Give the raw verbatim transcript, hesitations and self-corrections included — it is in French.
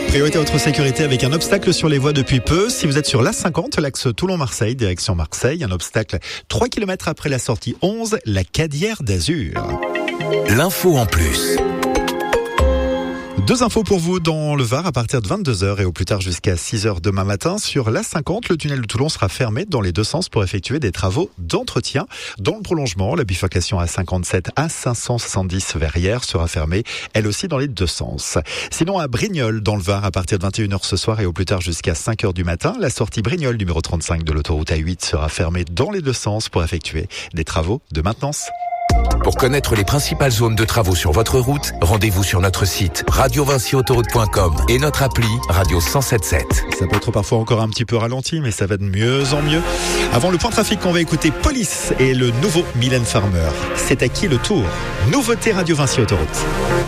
Priorité à votre sécurité avec un obstacle sur les voies depuis peu. Si vous êtes sur l'A cinquante, l'axe Toulon-Marseille, direction Marseille, un obstacle trois kilomètres après la sortie onze, la Cadière d'Azur. L'info en plus. Deux infos pour vous dans le Var à partir de vingt-deux heures et au plus tard jusqu'à six heures demain matin. Sur l'A cinquante, le tunnel de Toulon sera fermé dans les deux sens pour effectuer des travaux d'entretien. Dans le prolongement, la bifurcation A cinquante-sept à cinq cent soixante-dix Verrières sera fermée, elle aussi dans les deux sens. Sinon à Brignoles, dans le Var, à partir de vingt et une heures ce soir et au plus tard jusqu'à cinq heures du matin, la sortie Brignoles numéro trente-cinq de l'autoroute A huit sera fermée dans les deux sens pour effectuer des travaux de maintenance. Pour connaître les principales zones de travaux sur votre route, rendez-vous sur notre site radio vinci autoroute point com et notre appli Radio cent sept sept. Ça peut être parfois encore un petit peu ralenti, mais ça va de mieux en mieux. Avant le point trafic, on va écouter Police et le nouveau Mylène Farmer. C'est à qui le tour? Nouveauté Radio Vinci Autoroute.